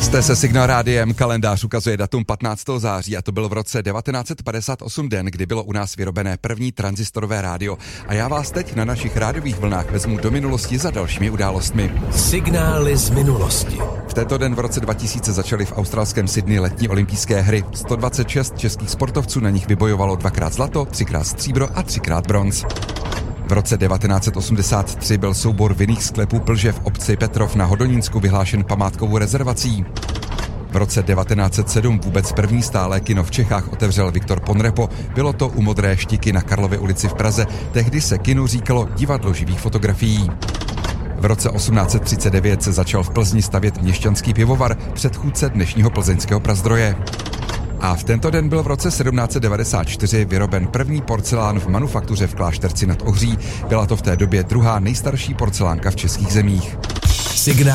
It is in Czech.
Jste se Signál rádiem, kalendář ukazuje datum 15. září a to byl v roce 1958 den, kdy bylo u nás vyrobené první tranzistorové rádio. A já vás teď na našich rádiových vlnách vezmu do minulosti za dalšími událostmi. Signály z minulosti. V tento den v roce 2000 začaly v australském Sydney letní olympijské hry. 126 českých sportovců na nich vybojovalo 2x zlato, 3x stříbro a 3x bronz. V roce 1983 byl soubor vinných sklepů Plže v obci Petrov na Hodonínsku vyhlášen památkovou rezervací. V roce 1907 vůbec první stálé kino v Čechách otevřel Viktor Ponrepo. Bylo to u Modré štiky na Karlově ulici v Praze. Tehdy se kinu říkalo Divadlo živých fotografií. V roce 1839 se začal v Plzni stavět měšťanský pivovar, předchůdce dnešního plzeňského Prazdroje. A v tento den byl v roce 1794 vyroben první porcelán v manufaktuře v Klášterci nad Ohří. Byla to v té době druhá nejstarší porcelánka v českých zemích. Signál.